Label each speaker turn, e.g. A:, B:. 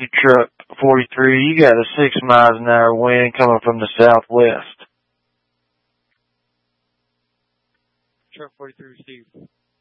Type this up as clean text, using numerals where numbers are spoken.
A: you, truck 43. You got a 6 miles an hour wind coming from the southwest.
B: Truck 43 received.